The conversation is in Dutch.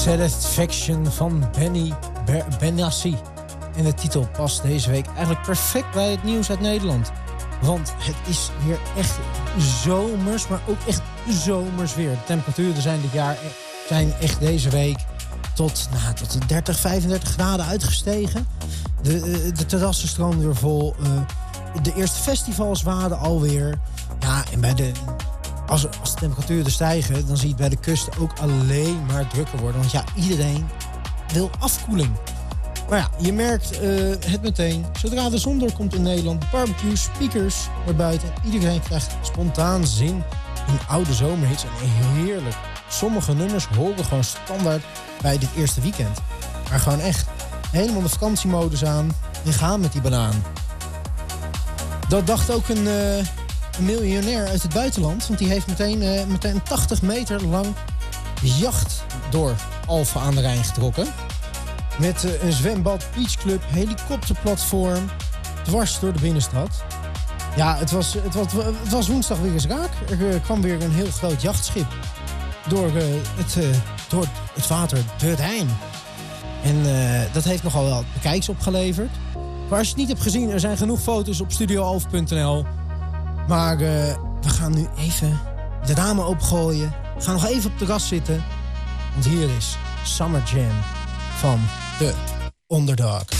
Satisfaction van Benny Benassi. En de titel past deze week eigenlijk perfect bij het nieuws uit Nederland. Want het is weer echt zomers, maar ook echt zomers weer. De temperaturen zijn dit jaar zijn echt deze week tot de 30, 35 graden uitgestegen. De terrassen stroomden weer vol. De eerste festivals waren alweer. Ja, en als de temperaturen stijgen, dan zie je het bij de kust ook alleen maar drukker worden. Want ja, iedereen wil afkoeling. Maar ja, je merkt het meteen. Zodra de zon doorkomt in Nederland, barbecues, speakers naar buiten. Iedereen krijgt spontaan zin in oude zomerhits. En heerlijk. Sommige nummers horen gewoon standaard bij dit eerste weekend. Maar gewoon echt helemaal de vakantiemodus aan en gaan met die banaan. Dat dacht ook een miljonair uit het buitenland. Want die heeft meteen 80 meter lang jacht door Alphen aan de Rijn getrokken. Met een zwembad, beachclub, helikopterplatform, dwars door de binnenstad. Ja, het was woensdag weer eens raak. Er kwam weer een heel groot jachtschip door het water de Rijn. En dat heeft nogal wel bekijks opgeleverd. Maar als je het niet hebt gezien, er zijn genoeg foto's op studioalf.nl. Maar we gaan nu even de ramen opengooien. We gaan nog even op het terras zitten. Want hier is Summer Jam van The Underdog.